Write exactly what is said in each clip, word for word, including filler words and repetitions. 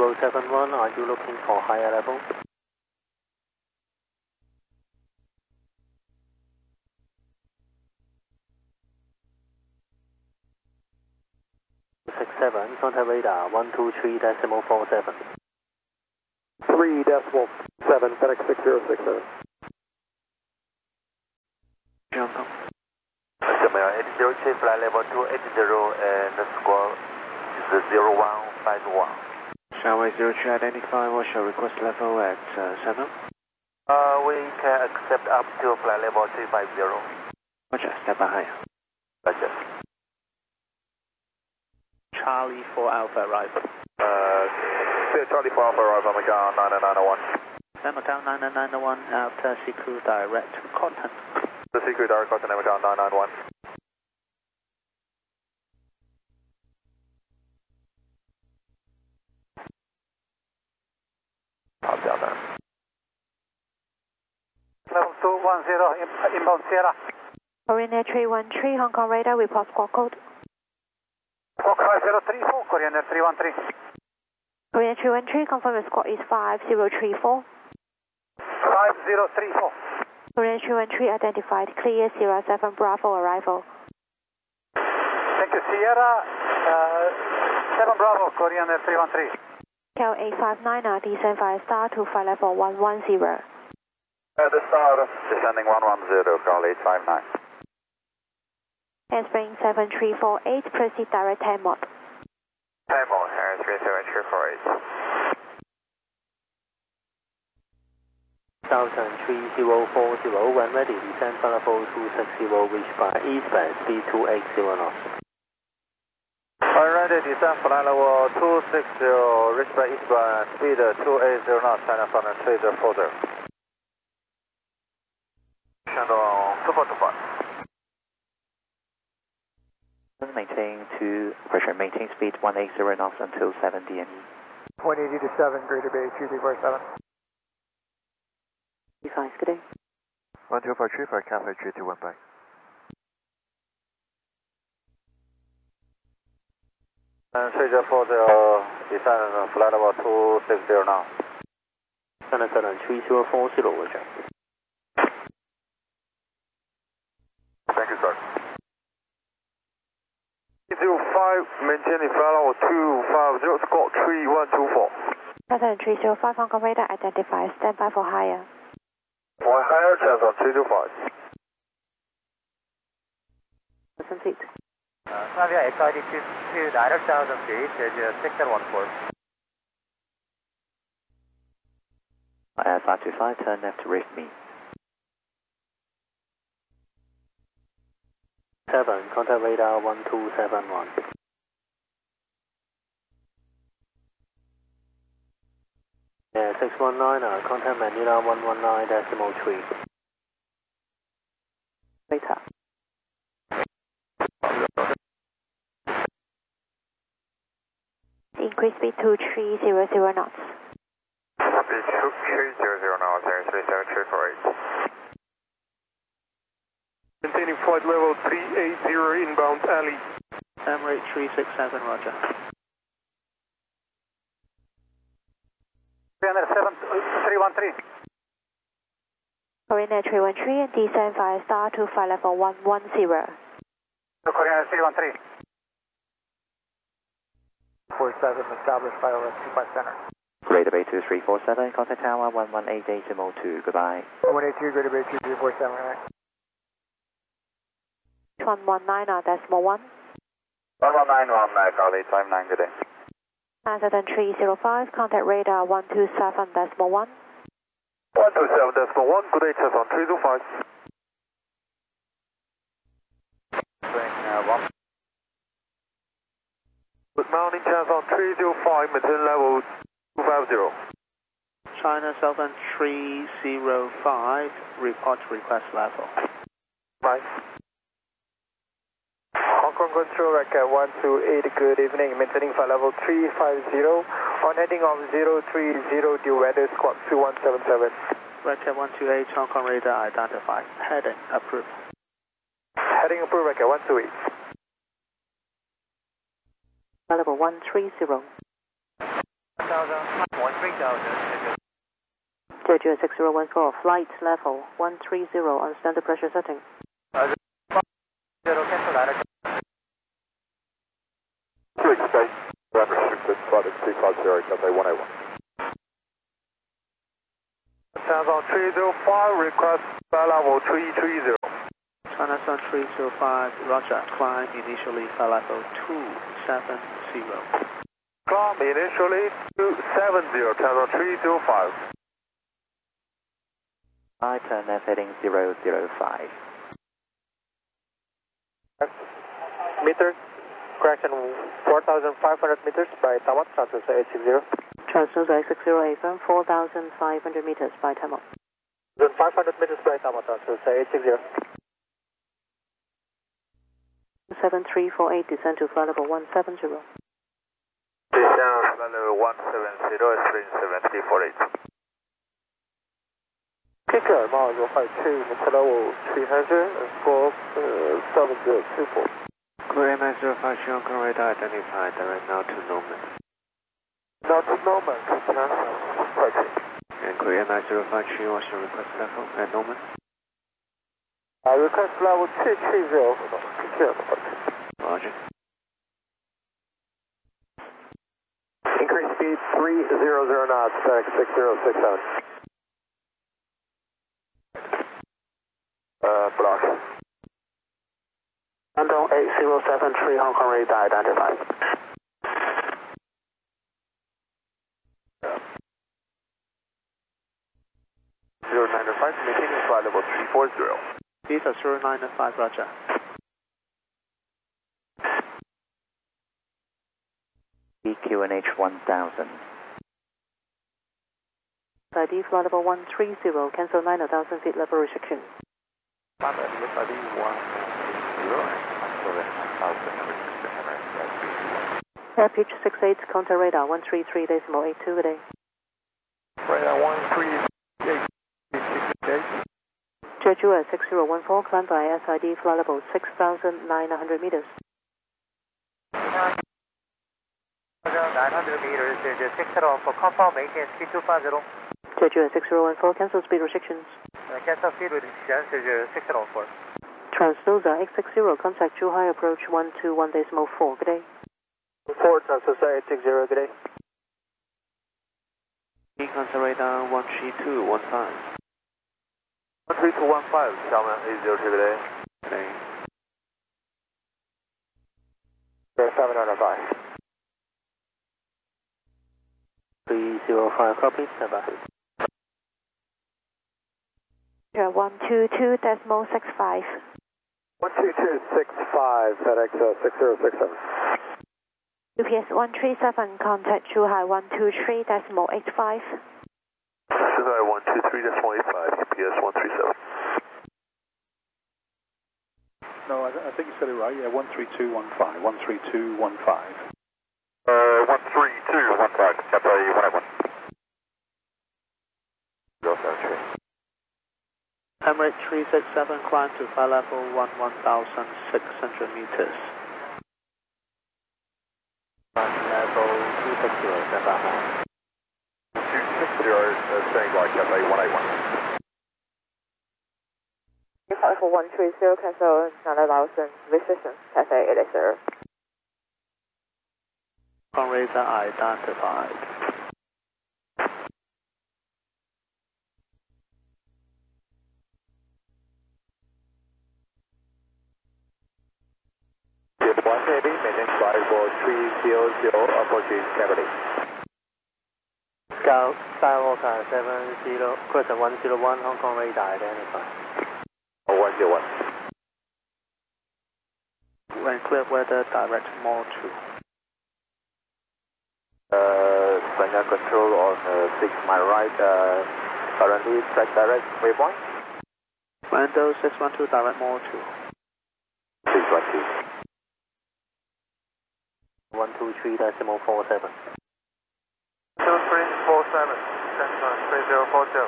zero seven one, are you looking for higher level? six seven, contact radar one two three decimal four seven. three decimal seven, FedEx six zero six seven. Jungle. eight zero three, flight level two eighty and the score is zero one five one. Runway zero three identify, what's your request level at uh, seven? Uh, we can accept up to flight level three five zero. Roger, step by higher. Roger. Charlie for Alpha arrival. Uh, Charlie for Alpha arrival, Macau nine nine nine one. Macau nine nine nine one, after Siku direct contact. The secret direct contact, Macau nine nine one. Up down there. Level two one zero, inbound Sierra. Korean Air three one three, Hong Kong radar, report squawk code. Squawk five zero three four, Korean Air three one three. Korean three one three, confirm the squawk is five zero three four. five zero three four. Korean three one three identified, clear Sierra seven Bravo arrival. Thank you, Sierra uh, seven Bravo, Korean Air three one three. Cal eight five nine, R descend via star to flight level one one zero. At the start, descending one one zero, call eight five nine. Handspring seven three four eight, proceed direct ten mod. ten mod, handspring seven three four eight. Southern three zero four zero, when ready, descend flight level two six zero, reach by eastbound, speed two eight zero knots. When ready, descend flight level two six zero, reach by eastbound, speed two eight zero knots, China Southern three zero four zero. Shandong two four two five. Maintain to pressure, maintain speed one eight zero knots until seven D N E. one eighty to seven, Greater Bay two three four seven. Five, good day. one two four three for Cafe three two one bye. And three zero four zero, descend flight level two six zero now. China Southern three zero four zero, roger. Thank you, sir. zero five, maintaining flight level two five zero, squawk three one two four. Southern three zero five, Hong Kong radar identified, stand by for higher. For higher, chance on three zero five. Listen, please. Uh, Navia X I D two two, direct thousand feet, uh, six and one four. Air five two five, turn left to reef me. seven, contact radar one two seven one. Yeah, six one nine, uh, contact Manila one one nine decimal three. Later. Increase speed to three zero zero knots. Speed three zero zero knots, air three seven three four eight. Maintaining flight level three eight zero, inbound alley. Emirates three six seven, roger. Korean Air seven three one three. Korean Air three one three and descend via star to flight level one one zero. Korean Air three one three. four seven, established flight over two five center. Greater Bay two three four seven, contact tower one one eight decimal two, goodbye. one eight two, Greater Bay two three four seven, right? one one nine, uh, decimal one. one one nine one, uh, call eight five nine, good day. Southern three zero five, contact radar one two seven decimal one. one two seven decimal one, good day, chance on three zero five. Uh, one. Good morning, chance on three zero five, maintain level two five zero. China Southern three zero five, report request level. Bye. Hong Kong Control, Record one two eight, good evening, maintaining flight level three five zero, on heading of zero three zero, due weather squawk two one seven seven. Record one two eight, Hong Kong radar identified, heading approved. Heading approved, Record one two eight. Flight level one three zero. Macau Jeju six zero one four, flight level one three zero on standard pressure setting. Three space, unrestricted, flight at two five zero, Cathay one eight one. China three zero five, request flight level three three zero. China Sun three zero five, roger, climb initially flight level two seven zero. Climb initially two seven zero, China three zero five. I turn left heading zero zero five. Meters, correction four thousand five hundred meters by Taiwan, transfer eight six zero. Transnusa six zero eight firm, four thousand five hundred meters by Taiwan. Then five hundred meters by Taiwan, transfer eight six zero. seven three four eight, descend to flight level one seven zero. Descend flight level one seven zero, spring seven three four eight. Kicker, mile zero five two, flight level three hundred, four seven zero two four. Korea nine zero five, Hong Kong radar identified, direct now to Norman. Now to Norman, correction. And Korea nine zero five, three, what's your request level at Norman? I request level two three zero, kicker, Roger. Increase speed three hundred knots, static six zero six seven. Uh, block. Andong eight zero seven three, Hong Kong radar identified. zero nine five, maintaining flight level three four zero. Visa zero nine five, roger. E Q N H one thousand. I D flight level one three zero, cancel nine thousand feet level restriction. F I D one three zero, cancel the nine thousand restriction. Air pitch six eight, contact radar one three three decimal eight two, good day. Radar one three eight six eight. Jeju at six zero one four, climb by S I D flight level six thousand nine hundred meters. nine hundred meters, there's six head off for compound maintenance speed two five zero. Jeju at six zero one four, cancel speed restrictions. Uh, cancel speed restrictions, there's six head off for. Transnusa X six zero, contact Zhuhai approach one two one decimal four, good day. four, Transnusa eight six zero, good day. Contact radar one three two one five. one three two one five, Xiaomen eight zero two, good day. Okay. seven hundred five. three zero five, copy, stand by. one two two decimal six five. one two two six five, FedEx uh, six zero six seven. U P S one three seven, contact Zhuhai one two three decimal eight five. Zhuhai one two three decimal eight five, U P S one three seven. No, I, I think you said it right, yeah, one three two one five, one three two one five. Uh, one three two one five, Cathay one eight one. zero seven three. Emirates three six seven, climb to flight level one one thousand six hundred meters. Level two six zero, stand by. two six zero, uh, staying by Cathay one eight one. Flight level one three zero, cancel nine thousand restriction, Cathay eight zero. Hong Kong radar identified. one eighty, maintain flight level three zero zero, approaching cavity. Scout Skywalker seven zero, question one zero one, Hong Kong radar identified. Oh, one zero one. When clear weather, direct more two. Uh, Sanya control on uh, six mile right, uh, currently track direct waypoint. Windows six one two, direct more two. six one two. one two three decimal four seven. two three four seven, Central three zero four zero.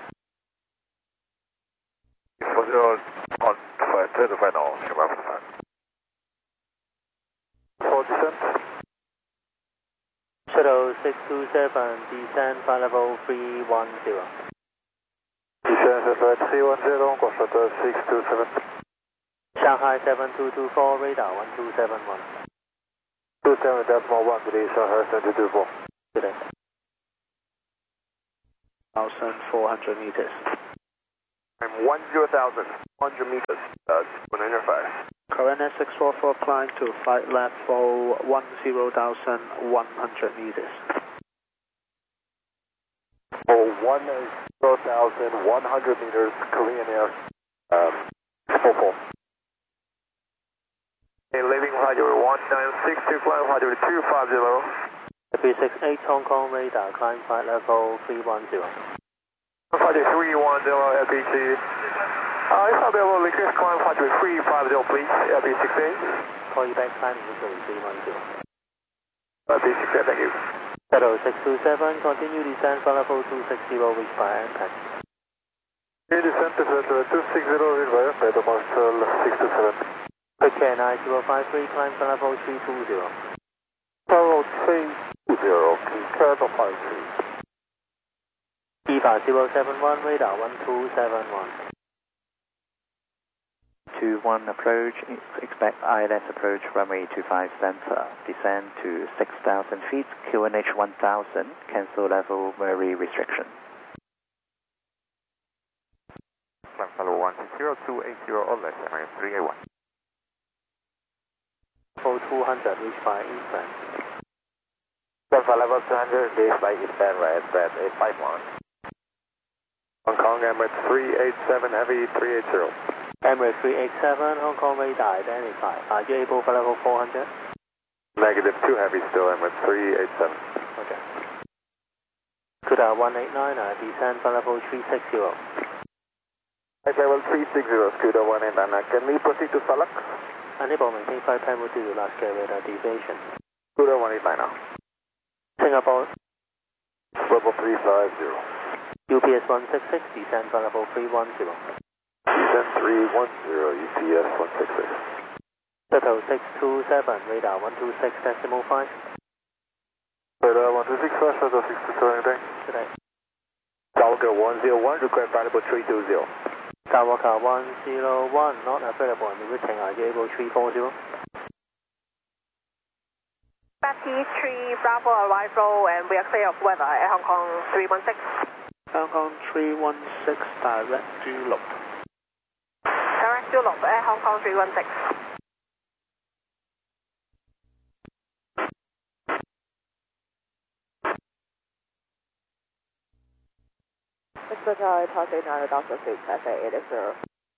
four zero on turn to final, come up for four descent. Shuttle six two seven, descend flight level three one zero. Descend flight three one zero, go shuttle six two seven. Shanghai seven two two four, radar one two seven one. two seven decimal one, good day, Shanghai seven two two four. Good day. one thousand four hundred meters. I'm one zero thousand, one hundred meters, uh, one hundred five. Current S six four four, climb to flight level one zero thousand one hundred meters. Oh, one zero thousand one hundred meters, Korean Air, um, four four. Okay, leaving Roger one nine six two, climb Roger two five zero. three six eight Hong Kong radar, climb flight level three one zero. Roger three one zero, L B C. Uh, if available, request climb Roger three five zero, please, L B six eight. Call you back, climb initially three one zero. L B six eight, thank you. Shuttle six two seven, continue descend flight level two six zero, reach by impact. Okay, descend to flight two six zero, reach by impact, Marshall six two seven. Quick Air nine zero five three, climb flight level three two zero. Level three two zero, concur to five three. EVA zero seven one, radar one two seven one. two one approach, expect I L S approach runway two five center, descend to six thousand feet, Q N H one thousand, cancel level Murray restriction. Climb level one six zero two eight zero, or less, American three eight one. Full two hundred, reach by eastbound. Climb level two hundred, reach by eastbound, right, spread eight five one. Hong Kong Emirates three eight seven, heavy three eight zero. Emirates three eight seven, Hong Kong radar identified. Are you able for level four hundred? Negative two heavy still, Emirates three eight seven. Okay. Cuda one eight nine, uh, descend for level three six zero. Flight level three six zero, Cuda one eight nine, can we proceed to Salak? Unable to maintain flight time due to last radar deviation. Cuda one eight nine now. Singapore. Level three five zero. U P S one six six, descend for level three one zero. Descend three one zero, U P S one six six. Shuttle six two seven, radar one two six decimal five. Radar one two six five, shuttle six two seven, good day. Good day. Skywalker one zero one, request flight level three two zero. Skywalker one zero one, not available in the routing. Are you able three four zero? Betty three Bravo arrival, and we are clear of weather at Hong Kong three one six. Hong Kong three one six, direct to loop. Direct to loop at Hong Kong three one six. Express Tower, Taipei nine Delta six, Cafe eight zero.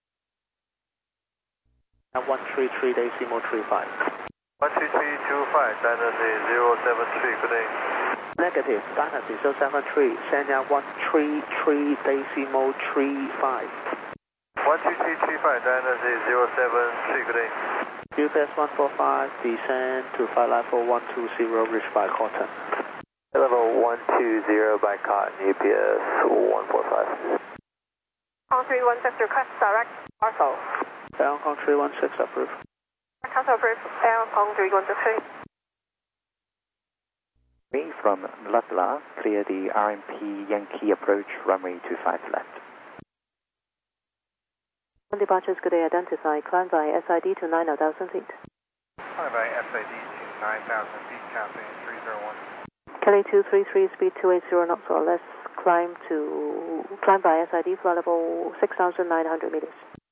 At one three three decimal three five. one three three two five, dynasty zero seven three, good day. Negative, dynasty zero seven three, Sanya one three three decimal three five. one three three three five, dynasty zero seven three, good day. U P S one four five, descend to flight level one two zero, reach by Cotton. Level one two zero by Cotton, U P S one four five. Hong Kong three one six, request direct parcel. Hong Kong three one six, approved. Cancel approved, Hong Kong three one six three. Me from Lutla, clear the R M P Yankee approach, runway two five left. Departures could identify, climb by S I D to nine thousand feet. Climb by S I D to nine thousand feet, Cathay three zero one. Kelly two three three, speed two eight zero knots or less, climb to, climb by S I D, flight level six thousand nine hundred meters.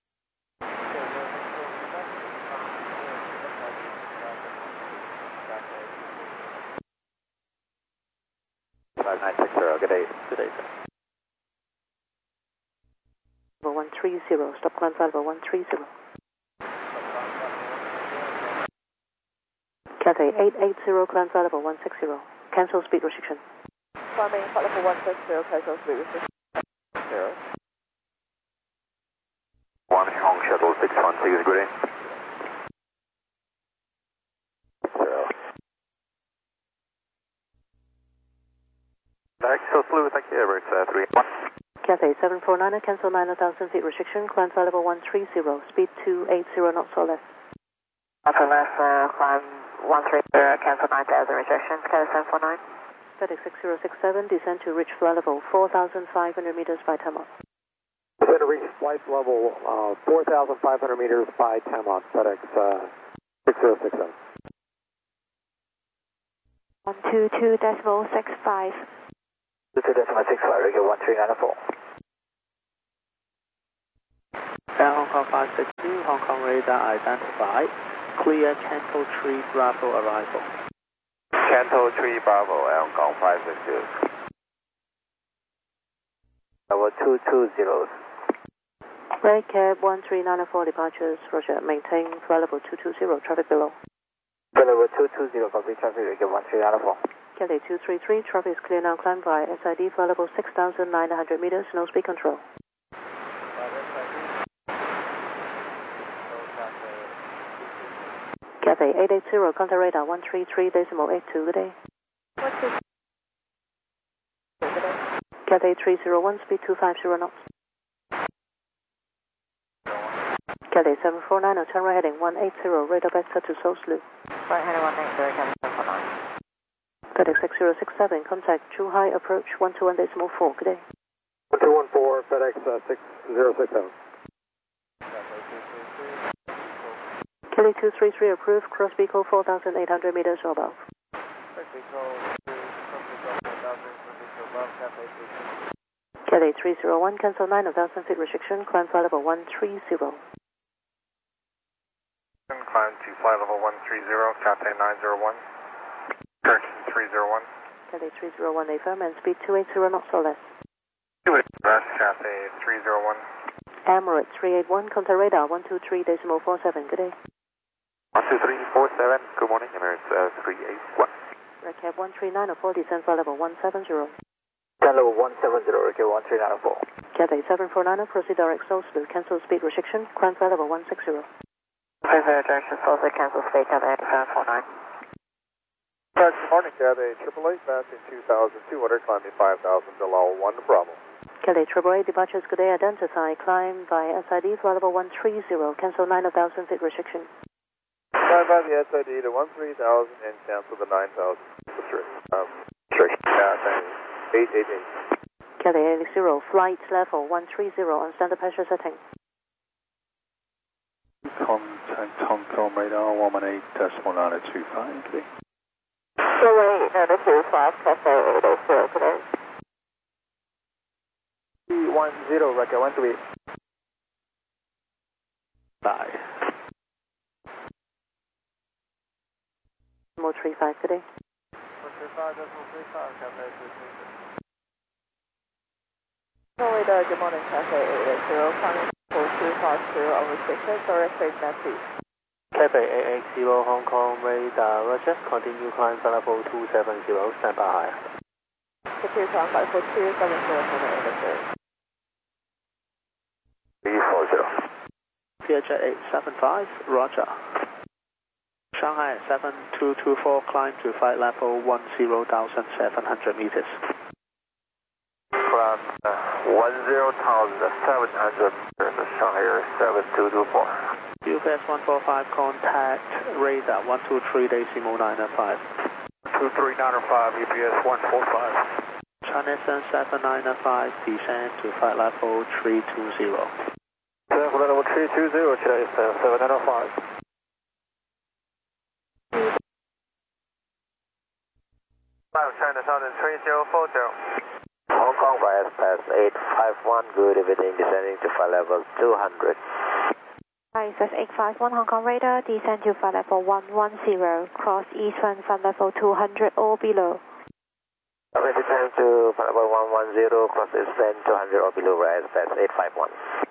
five nine six zero, good day. Good day, sir. Level one three zero, stop climb flight level one three zero. Cathay eight eight zero, climb flight level one six zero. Cancel speed restriction. Climbing flight level one six zero, cancel speed restriction. Zero. One Hong Shuttle six one six, good day. Zero. Axel Flu, thank you, Everett uh, three one. Cathay seven four nine, cancel nine thousand feet restriction, climb flight level one three zero, speed two eight zero knots or less. After left, uh, climb one three, uh, cancel nine thousand rejection, Sky seven four nine. FedEx six zero six seven, descend to reach flight level four thousand five hundred meters by T A M O. Descend to reach flight level uh, four thousand five hundred meters by T A M O, FedEx uh, six zero six seven. one two two decimal six five. two two decimal six five, regular one three nine four. Air Hong Kong five six two, Hong Kong radar identified. Clear Canto three Bravo arrival. Canto three Bravo, Air Hong Kong five six two. Level two two zero. Red Cab one three nine four departures, Roger. Maintain flight level two two zero, traffic below. Level two two zero, copy traffic, regular one three nine four. Cathay two three three, traffic is clear now, climb by S I D flight level six thousand nine hundred meters, no speed control. Cathay eight eight zero, contact radar one three three decimal eight two, good day. What's this? Cathay three zero one, speed two five zero knots. Cathay seven four nine, turn right heading one eight zero, radar vector to South Loop. Right heading one eight zero, Cathay seven four nine. FedEx six zero six seven, contact Zhuhai approach one two one decimal four, good day. one two one four, FedEx uh, six zero six seven. Kelly two three three approved, cross vehicle four thousand eight hundred meters or above. Kelly three zero one, cancel nine thousand feet restriction, climb flight level one three zero. Climb to flight level one three zero, Cathay nine zero one. Correction three zero one. Kelly three zero one, affirm, and speed two eight zero knots or less. two eight zero, Cathay three zero one. Emirates three eight one, contact radar one two three decimal four seven, good day. one two three four seven, good morning, Emirates uh, three eight one. Red Cab one three nine four, descend flight level one seven zero. Level one seven zero, regular one three nine four. Cathay seven four nine, proceed direct South Loop, cancel speed restriction, climb flight level one six zero. Prepare direction, also cancel state, Cathay seven four nine. Good morning, Cathay triple eight, passing two thousand two hundred, climbing five thousand, below one Bravo. Cathay triple eight, departures good day, identify, climb by S I D, flight level one three zero, cancel nine thousand feet restriction. Climb by the S I D to one three thousand and cancel the nine thousand. Um, Cathay eight eight eight. Cathay eight zero, flight level one three zero on standard pressure setting. Contact Hong Kong radar one one eight decimal nine two five. So wait, no, this is five, Cathay eight eight zero, today. three one zero, record one three. Bye. More three five, good day. one three five, decimal three five, Cathay two three six. Radar, good morning, Cathay eight eight zero, climbing four two five two, over station, direct stage net please. Cathay eight eight zero, Hong Kong radar, Roger. Continue climb flight level two seven zero, stand by higher. Continue climb flight level two seven zero, eight eight zero. three four zero. Vietjet eight seven five, Roger. Shanghai seven two two four, climb to flight level one zero thousand seven hundred meters. Climb uh, one zero thousand seven hundred meters, Shanghai seven two two four. U P S one four five, contact radar one two three decimal nine five. two three nine five, U P S one four five. China seven nine five, descend to flight level three two zero. Flight level three two zero, China seven nine five. China three zero four zero. Hong Kong via pass eight five one, good evening, descending to flight level two hundred. I S S eight five one, Hong Kong radar, descend to flight level one one zero, cross eastern flight level two hundred or below. Okay, descend to flight level one one zero, cross eastern two hundred or below, right, pass eight five one.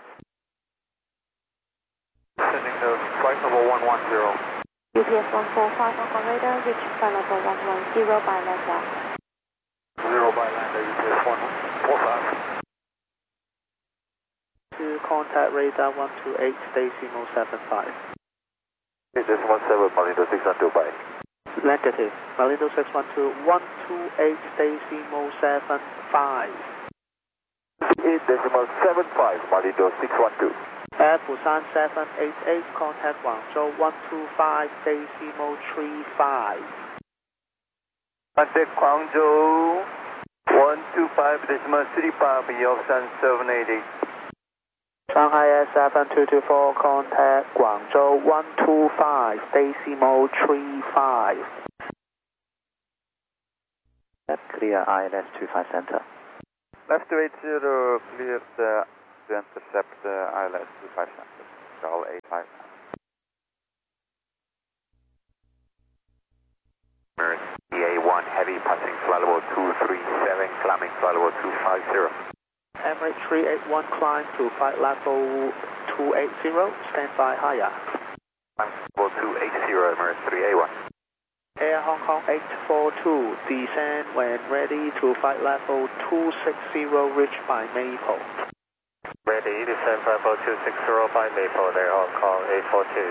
Descending to flight level one one zero. U P S one four five, Hong Kong radar, reach flight level one one zero by lander. Zero by lander, U P S one four five. To contact radar one two eight decimal seven five. Decimal seven, Malindo six one two, bye. Negative. Malindo six one two, one two eight decimal seven five. eight decimal seven five, Malindo six one two. Air Busan seven eight eight, contact Guangzhou one two five, decimal three five. Contact Guangzhou one two five, decimal three five, Yosan seven eight eight. Shanghai Air seven two two four, contact Guangzhou one two five, decimal three five. Clear I L S two five center. Left two eight zero, cleared uh, to intercept uh, I L S two five center. Charles eight five. E A one heavy passing flight level two three seven, climbing flight level two five zero. Emirates three eight one, climb to flight level two eight zero, stand by higher. Climb level two eight zero, Emirates three eight one. Air Hong Kong eight four two, descend when ready to flight level two six zero, reached by Maple. Ready, descend flight level two six zero by Maple, there Hong Kong eight four two.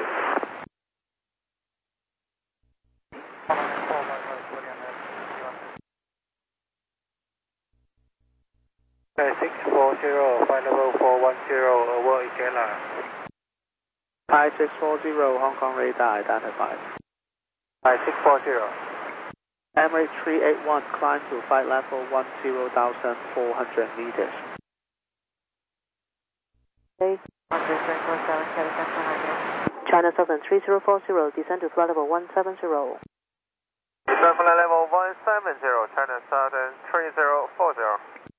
six four zero, flight level four one zero, over Ikela. Hi six four zero, Hong Kong radar identified. Hi six four zero. Emirates three eight one, climb to flight level ten thousand four hundred meters. China Southern three zero four zero, descend to flight level one seven zero. Descend flight level one seven zero, China Southern three zero four zero.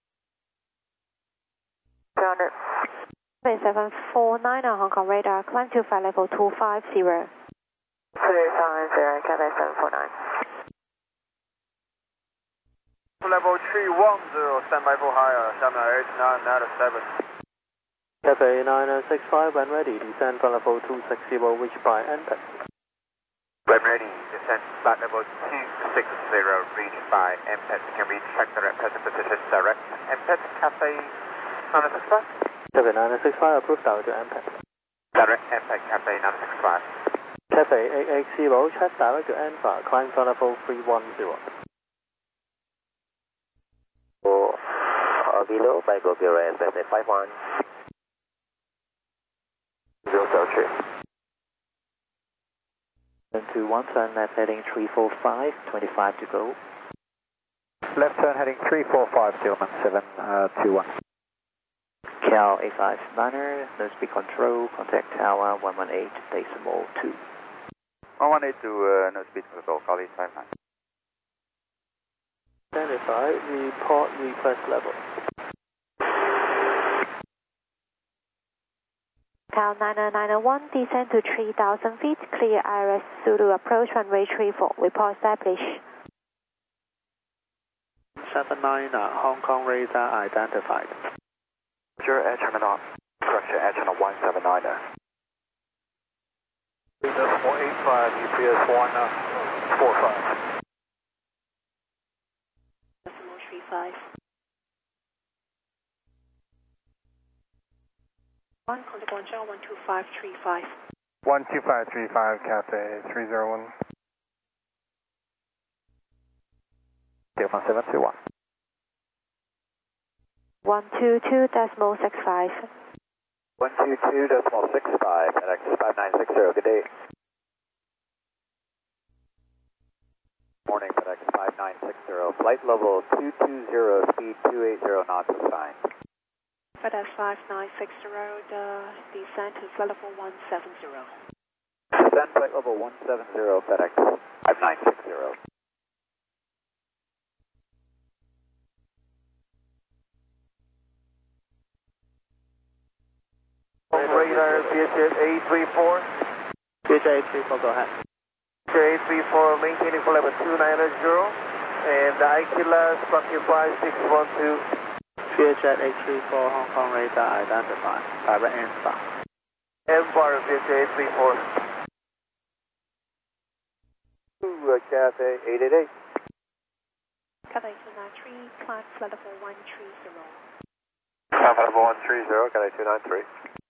two hundred. seven four nine on Hong Kong radar, climb to flight level two five zero. three five zero, Cathay seven four nine. Level three one zero, standby for higher, Shanghai eight nine nine seven. Cathay nine six five, when ready, descend flight level two six zero, reach by N P E C. When ready, descend flight level two six zero, reach by M P E C. Can we check the present position direct M P E C, Cathay nine six five? Cathay nine six five, approved out to M P E C. Direct M P E C, Cathay nine six five. Cathay eight eight zero, check direct to N F A, climb flight level three one zero. Oh, uh, below by Bulgaria, Cathay five one. zero zero three. Turn to one turn left heading three four five, twenty-five to go. Left turn heading three four five, Tillman seven two one. K L eight five niner, no speed control, contact tower one one eight, decimal two. one one eight to uh, no speed control, call eight five nine. Identify, report request level. Cal nine nine one, descend to three thousand feet, clear I R S Zulu approach runway three four, report established. seven nine, Hong Kong radar identified. Roger, air channel off. Correction, air channel one seven nine. Decimal eight five, U P S one four five. Decimal three five. One, contact Guangzhou one two five three five. one two five three five, Cathay three zero one. Tillman seven two one. one two two decimal six five. one two two decimal six five, FedEx five nine six zero, good day. Morning, FedEx five nine six zero, flight level two two zero, speed two eight zero knots is fine. FedEx five nine six zero, the descent to flight level one seven zero. Descend flight level one seven zero, FedEx five nine six zero. Radar V H A eight three four. V H A eight three four, go ahead. V H A eight three four, maintaining flight level two nine zero. And the Ikela Sparky five six one two. V H A eight three four, Hong Kong radar identified. Direct answer. M bar V H A eight three four. Ooh, Cathay eight eight eight. Cathay two nine three, climb flight level one three zero. Flight level one three zero, Cathay two nine three.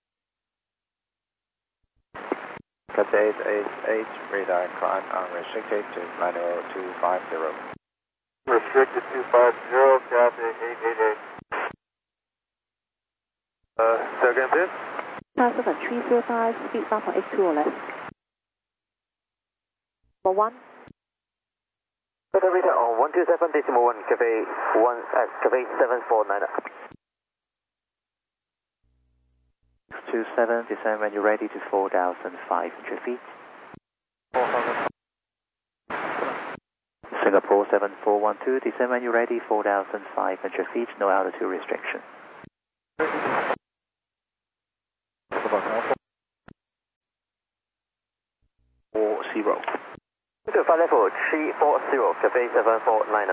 Cathay eight eight eight, radar climb unrestricted to flight level two five zero. Restricted two five zero, Cathay eight eight eight. Uh, second please. seven three zero five, speed one point eight two or less. For one. Delta Rita on one two seven decimal one, Cafe one, uh, Cafe seven four nine. two seven, descend when you're ready to four thousand five hundred feet. Singapore seven four one two, descend when you're ready, four thousand five hundred feet, no altitude restriction. Four zero. To flight level three four zero, Cafe seven four nine.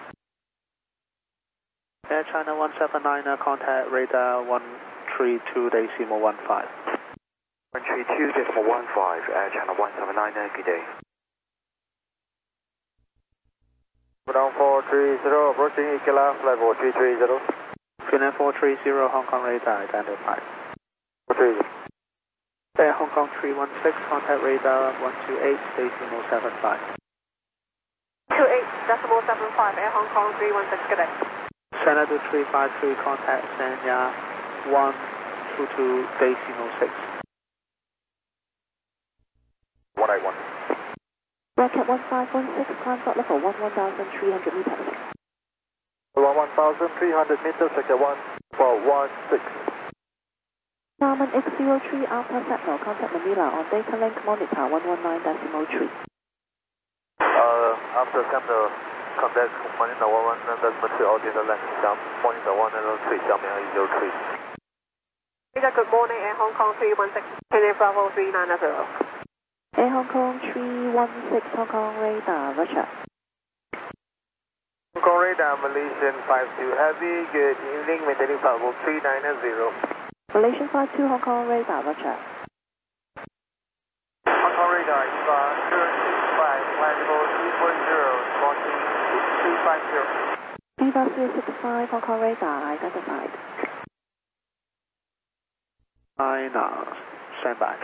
Air China one seven nine, contact radar one three two decimal one five. one three two decimal one five, Air China one seven nine, good day. Down four three zero, approaching Ikela, flight level three three zero. Finland four three zero, Hong Kong radar identified. four three zero. Air Hong Kong three one six, contact radar one two eight decimal seven five. two eight decimal seven five, Air Hong Kong three one six, good day. Senator three five three, contact Sanya one two two decimal six. one eight one. Rocket one five one six, climb flight level one one thousand three hundred meters. one one thousand three hundred meters, sector one four one six. Salmon X zero three, Alpha Sentinel, contact Manila on data link monitor one one nine decimal three. Uh, after Sentinel, contact Manila one one nine decimal three, all data link, monitor one zero three, Xiaomi eight zero three. Good morning, Air Hong Kong three one six, Finland Bravo three nine zero. Air Hong Kong three one six, Hong Kong radar, Roger. Hong Kong radar, Malaysian five two heavy, good evening, maintaining flight level three nine zero. Malaysian five two, Hong Kong radar, Roger. Hong Kong radar, zero six five, flight level three four zero, launching three five zero. Viva zero six five, Hong Kong radar identified. Nine, uh, stand back.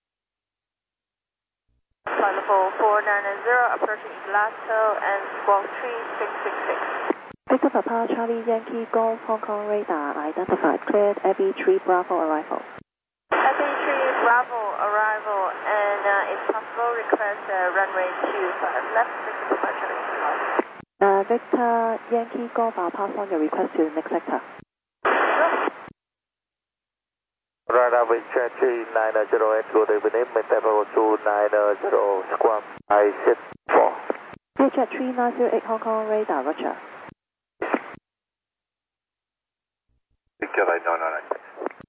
Flight level four nine zero, approaching Glasgow and squawk three six six six. Victor Papa, Charlie Yankee Golf, Hong Kong radar identified, cleared, Abbey three Bravo arrival. Abbey three Bravo arrival, and uh, if possible, request uh, runway two five left, Victor Papa, Charlie Yankee. Uh, Victor Yankee Golf, I'll pass on your request to the next sector. Radar Victor three nine zero eight, good evening, maintain level two nine zero, squawk I six four. Jet three nine zero eight, Hong Kong radar, Roger. Victor right now, no, no.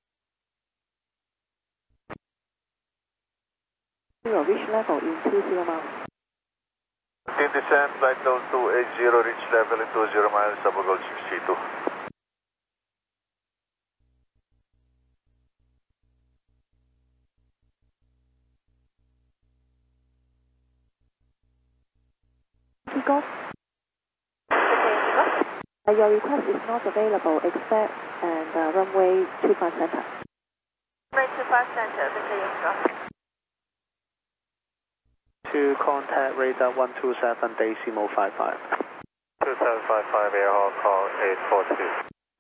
Zero, reach level in two zero miles. In descent, flight level two eight zero, reach level in two zero miles, Subgold sixty-two. Golf. Uh, your request is not available except and uh, runway two five center. Runway two five center, Victor Yankee. To contact radar one two seven decimal five five. two seven five five, Air Hong Kong eight four two.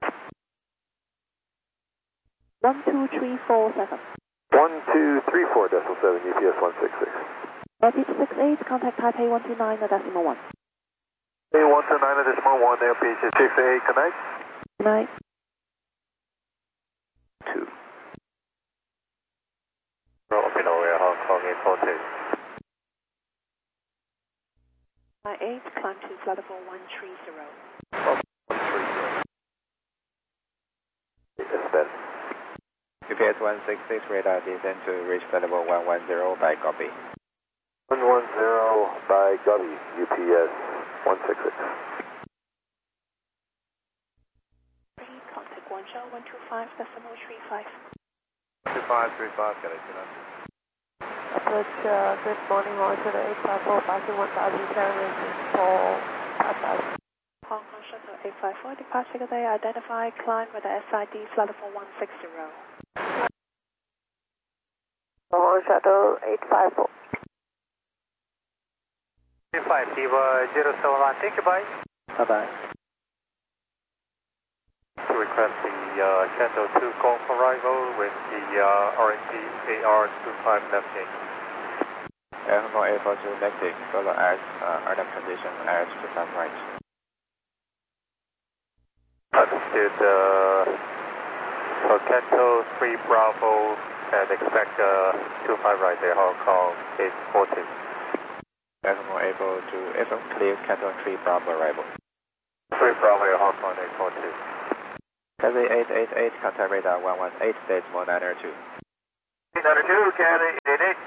one two three four seven. one two three four decimal seven, U P S one six six. Air Beach six eight, contact Taipei one two nine decimal one. A one two nine decimal one, Air Beach six eight, connect. Good night. Two. Romeo, Air Hong Kong eight four two. Flight eight, climb to flight level one three zero. one three zero. It's better. U P S one six six, radar descend to reach flight level one one zero by copy. one one zero by Gubby, U P S one six six. Contact one show one two five decimal three five. two five three five, can I see that? Approach, uh, good morning, Roger, eight five four, passing one thousand seven four five five. Hong Kong Shuttle eight five four, departure today, identify, climb with the S I D, flight level one six zero. Hong Kong Shuttle eight five four. five, T zero seven one, thank you, bye. Bye bye. two request the uh, Canto two Golf arrival with the uh, R N T A R twenty-five left gate. Air Hong Kong eight four two negative, follow as uh, under condition as to some right. Understood. Uh, for Canto three Bravo, and expect uh, two five right there, Hong Kong eight four two. Air Hong Kong eight four two, F M clear, Canto three Bravo arrival. three Bravo, Hong Kong eight four two. Cathay eight eight eight, contact radar one one eight, decimal nine zero two. nine zero two, Cathay eight eight eight.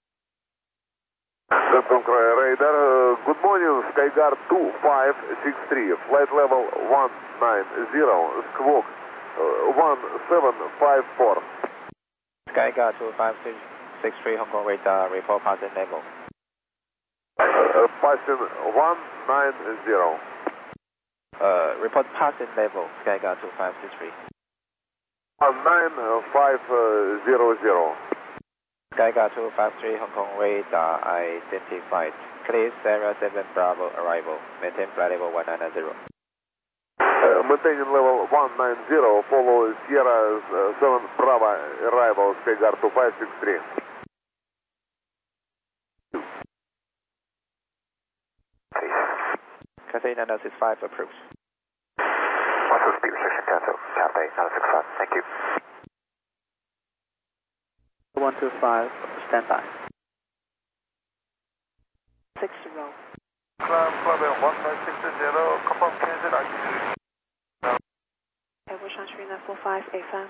Central Radar, uh, good morning, Skyguard two five six three, flight level one nine zero, squawk uh, one seven five four. Skyguard two five six three, Hong Kong radar, report passing level. Uh, passing one nine zero. Uh, report passing level, Skyguard two five six three. one nine five zero zero. Skyguard two five three, Hong Kong radar identified. Clear Sierra seven Bravo arrival. Maintain flight level one nine zero. Uh, maintaining level one nine zero, follow Sierra uh, seven Bravo arrival, Skyguard two five six three. Cathay nine six five approved. one two speed restriction cancel. Cathay nine six five, thank you. one two five, stand by. six zero. Climb flight one nine six zero, confirm cancel altitude. Airbus three nine four five, A F M.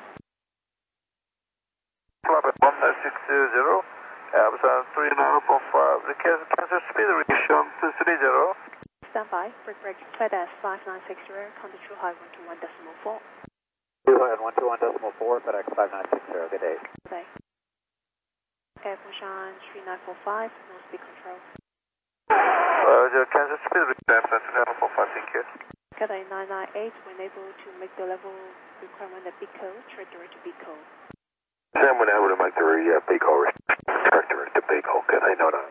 Flight one nine six zero, Airbus three nine four five, cancel, cancel speed restriction two three zero. Stand by, break break, flight S five nine six zero, contact true high one two one decimal four. two hundred one two one decimal four, FedEx five nine six zero, good day. Good day. Airbus three nine four five, no speed control. Uh, the cancel speed restriction three nine four five, thank you. Cathay nine nine eight, when able to make the level requirement at Bico, trajectory to Bico. Sam, when able to make the uh, Bico trajectory to Bico, can I know that?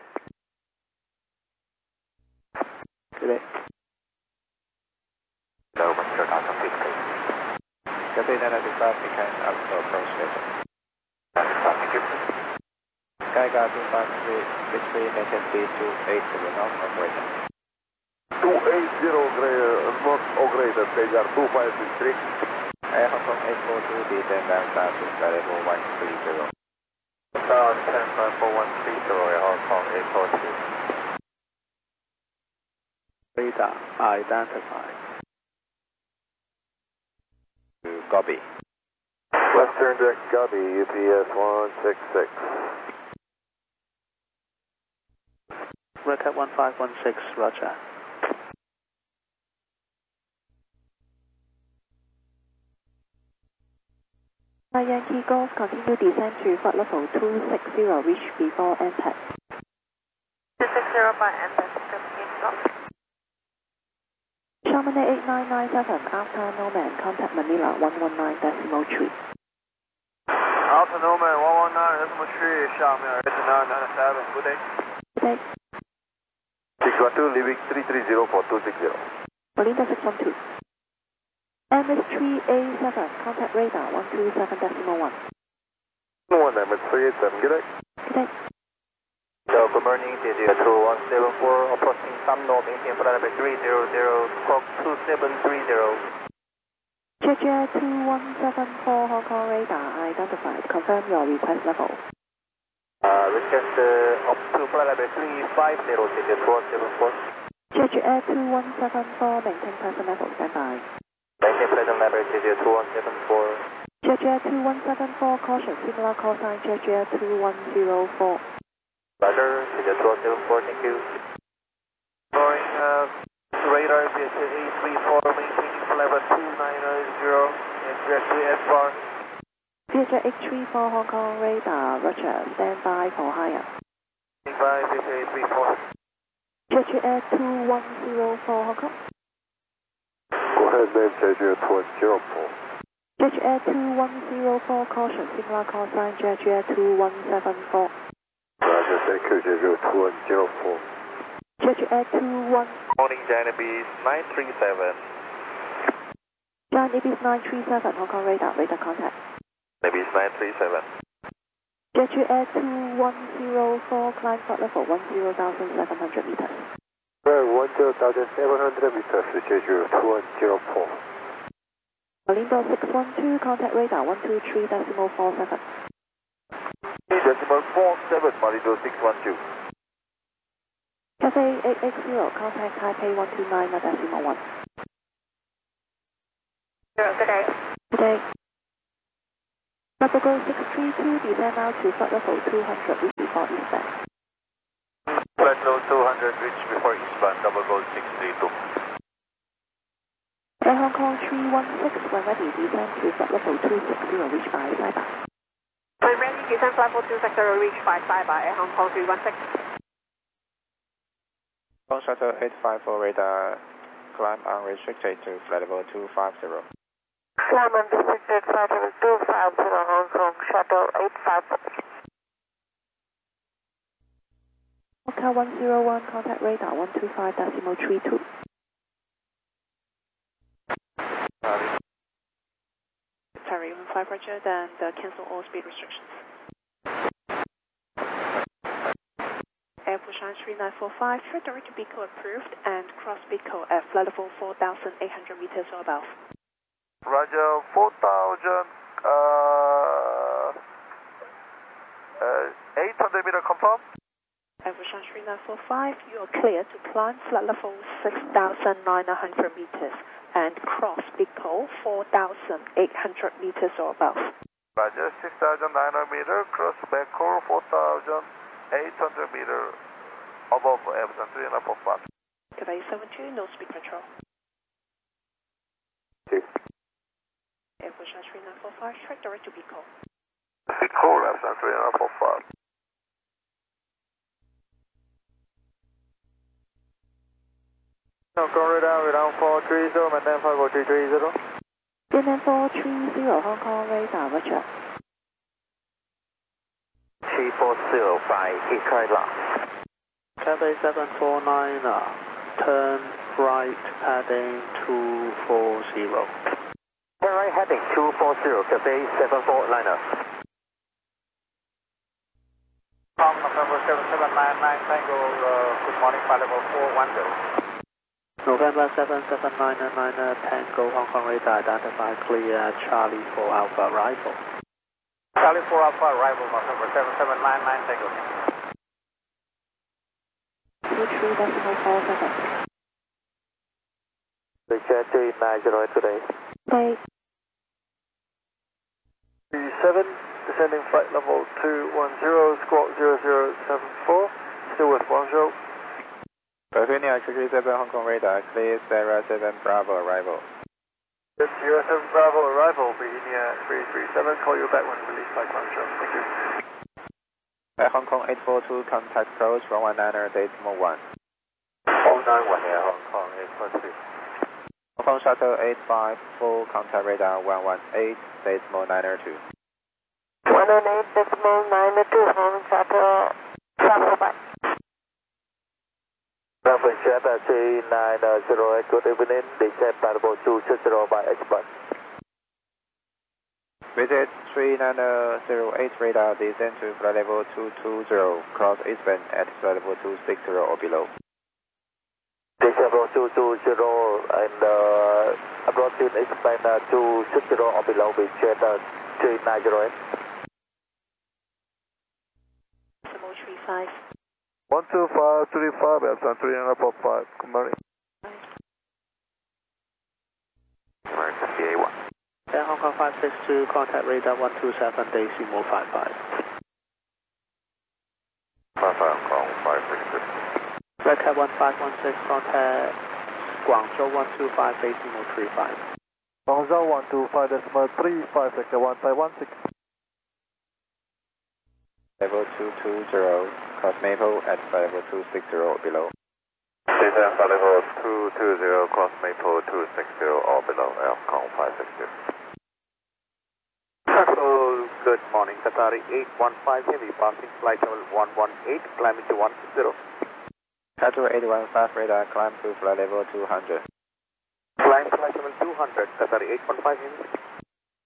Good day. No, Mister Dawson, please please. Cathay nine six five, became up to approach station. nine six five, thank you. Skyguard two five six three, maintain speed two eight zero knots, operator. two eight zero, uh, not operator, Skyguard two five six three. Air Hong Kong eight four two, descend down south to flight level one three zero. South ten five four one three zero, Hong Kong eight four two. Radar identified. To Gobi. Western Direct Gobi, U P S one six six. Record one five one six, roger. Yankee Golf, continue descent to flight level two six zero, reach before impact. two six zero by impact, stop. Chamonix eight nine nine seven, after Norman, contact Manila one one nine decimal three. Alpha Norman one one nine decimal three, Xiamen eight nine nine seven, good day. Good day. six one two, leaving three three zero for two six zero. Belinda six one two. M S three A seven, contact radar one two seven decimal one. one M S three eight seven, good day. Good day. So, good morning, D J two one seven four, approaching some north, maintain flight level three zero zero, squawk two seven three zero. Jia two one seven four, Hong Kong radar identified. Confirm your request level. Uh, request uh, up to flight level three five zero, D J two one seven four. Jia two one seven four, maintain present level, stand by. Maintain present level, D J two one seven four. Jia two one seven four, caution, similar call sign, Jia two one zero four. Roger, D J two one seven four, thank you. Boeing uh, radar, D J eight three four, maintaining flight level two nine zero, and directly S bar. Jia eight three four, Hong Kong radar, roger, stand by for higher. Stand by, D J eight three four. Jia two one zero four, Hong Kong. Go ahead, name J J two one zero four. Jia two one zero four, caution, similar call sign, Jia two one seven four. Roger, thank you, J J two one zero four. Jia two one. Morning, Japanese nine three seven. John, Ibis nine three seven, Hong Kong radar, radar contact. Ibis nine three seven. Jetty Air two one zero four, climb flight level one zero thousand seven hundred meters. Right, one zero thousand seven hundred meters, Jeju two one zero four. Limbo six one two, contact radar one two three decimal four seven. Decimal four seven, Malindo six one two. Cathay eight eight zero, contact Taipei one two nine decimal one. Zero, good day. Good day. Tropical six three two, descend now to flight level two hundred, reach before eastbound. Flight level two hundred, reach before eastbound, double gold six three two. Air Hong Kong three one six, when ready, descend to flight level two sixty, reach by Saibai. When ready, descend flight level two sixty, reach by Saibai, Air Hong Kong three one six. Hong Kong Shuttle eight five four radar, climb unrestricted to flight level two five zero. Climb unrestricted flight level two five zero, Hong Kong Shuttle eight five four. Hotel one zero one, contact radar one two five decimal three two. Sorry, one five Roger, then uh, cancel all speed restrictions. Air Busan three nine four five, direct to Bico approved and cross Bico at flight level four thousand eight hundred meters or above. Roger, four thousand uh, uh, eight hundred meter confirm. Air Busan three nine four five, you are clear to climb flight level six thousand nine hundred meters and cross Bico four thousand eight hundred meters or above. Roger, six thousand nine hundred meter, cross Bico four thousand eight hundred meter above Air Busan three nine four five. Cathay seven two, no speed control. Okay. Air Busan three nine four five, track direct to Bico. Bico, Air Busan three nine four five. Hong Kong radar, radar four three zero, maintain five four three three zero. Maintain four three zero, Hong Kong radar, roger. three four zero five, hit last. Cathay seven four nine, uh, turn right heading two four zero. Turn right heading two four zero, Cathay seven four niner. From November seven seven nine nine, Tango, uh, good morning, flight level four one zero. November seven seven nine nine Tango, Hong Kong radar, identify clear Charlie for Alpha arrival. Charlie four Alpha arrival, November seven seven nine nine, Tango. two three decimal four seven. The jet three nine zero eight today. Okay. seven, descending flight level two one zero, squawk zero zero seven four, still with Guangzhou. Virginia three three seven, Hong Kong radar, clear Sierra seven Bravo arrival. It's Sierra seven Bravo arrival, Virginia three three seven, call you back when released by Guangzhou. Thank you. At Hong Kong eight four two, contact approach runway niner decimal one. oh nine one here, Hong Kong eight four two. Hong Kong Shuttle eight five four, contact radar one one eight decimal niner two. one one eight decimal nine two, Hong Kong Shuttle travel back. Traffic jet three nine zero eight, good evening, descend flight level two six zero by H-band. Visit three nine zero eight radar, descend to flight level two two zero, cross eastbound at flight level two six zero or below. Descend level two two zero and uh, approaching eastbound uh, two six zero or below with jet uh, three nine zero eight. Decimal three five. one two five three five, Air Busan three nine four five, good morning. American C A one. Air Hong Kong five six two, contact radar one two seven decimal five five. five five Hong Kong five six two. Red Cat one five one six, contact Guangzhou one two five decimal three five. Guangzhou one two five decimal three five, sector one five one six. Level two two zero, cross Maple at flight level two six zero or below. Descend flight level two two zero, cross Maple two six zero or below, Air Hong Kong five six two. Hello, good morning, Qatari eight one five Heavy, passing flight level one one eight, climbing to one six zero. Qatar eight one five radar, climb to flight level two hundred. Flying flight level two hundred, sorry, eight point five Heavy.